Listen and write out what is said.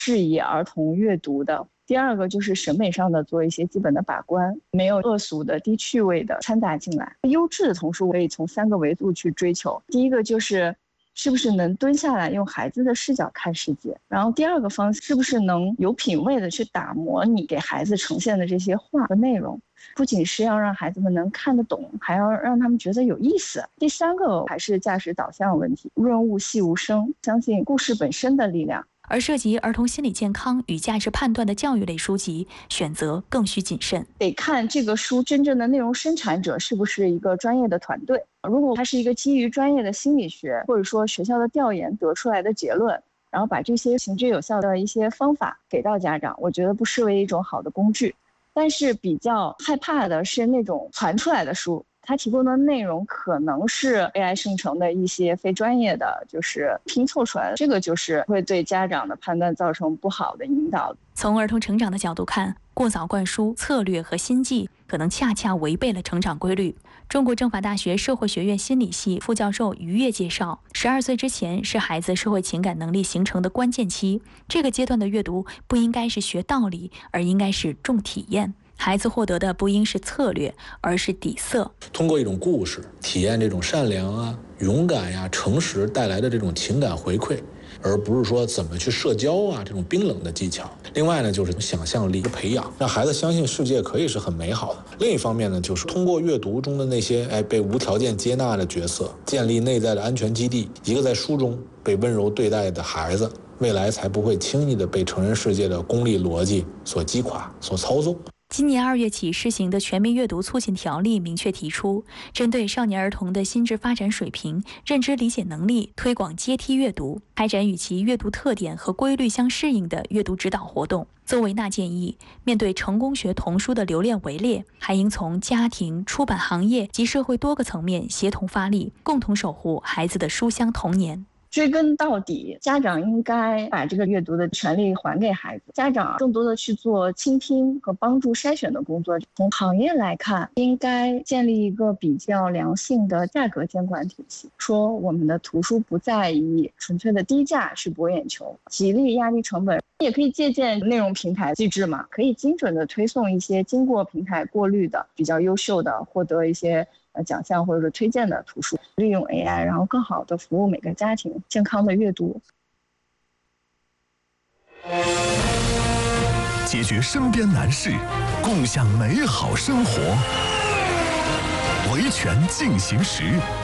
质疑儿童阅读的。第二个就是审美上的做一些基本的把关，没有恶俗的、低趣味的掺杂进来。优质的童书可以从3个维度去追求。第一个就是是不是能蹲下来用孩子的视角看世界，然后第二个方向是不是能有品位的去打磨你给孩子呈现的这些话和内容，不仅是要让孩子们能看得懂，还要让他们觉得有意思。第三个还是价值导向问题，润物细无声，相信故事本身的力量。 而涉及儿童心理健康与价值判断的教育类书籍，选择更需谨慎。 得看这个书真正的内容生产者是不是一个专业的团队。如果它是一个基于专业的心理学或者说学校的调研得出来的结论，然后把这些行之有效的一些方法给到家长，我觉得不失为一种好的工具。但是比较害怕的是那种传出来的书，它提供的内容可能是 AI 生成的一些非专业的，就是拼凑出来的，这个就是会对家长的判断造成不好的引导。 从儿童成长的角度看，过早灌输策略和心计可能恰恰违背了成长规律。中国政法大学社会学院心理系副教授于越介绍，12岁之前是孩子社会情感能力形成的关键期，这个阶段的阅读不应该是学道理，而应该是重体验。孩子获得的不应是策略，而是底色。 通过一种故事体验这种善良啊、勇敢呀、诚实带来的这种情感回馈，而不是说怎么去社交啊这种冰冷的技巧。另外呢，就是想象力的培养，让孩子相信世界可以是很美好的。另一方面呢，就是通过阅读中的那些被无条件接纳的角色，建立内在的安全基地。一个在书中被温柔对待的孩子，未来才不会轻易的被成人世界的功利逻辑所击垮、所操纵。 今年2月起施行的全民阅读促进条例明确提出，针对少年儿童的心智发展水平、认知理解能力，推广阶梯阅读，开展与其阅读特点和规律相适应的阅读指导活动。邹维娜建议，面对成功学童书的流连围猎，还应从家庭、出版行业及社会多个层面协同发力，共同守护孩子的书香童年。 追根到底，家长应该把这个阅读的权利还给孩子。家长更多的去做倾听和帮助筛选的工作。从行业来看，应该建立一个比较良性的价格监管体系，说我们的图书不再以纯粹的低价去博眼球，极力压低成本。也可以借鉴内容平台机制嘛，可以精准的推送一些经过平台过滤的、比较优秀的、获得一些奖项或者是推荐的图书，利用 AI， 然后更好的服务每个家庭健康的阅读， 解决身边难事，共享美好生活。维权进行时。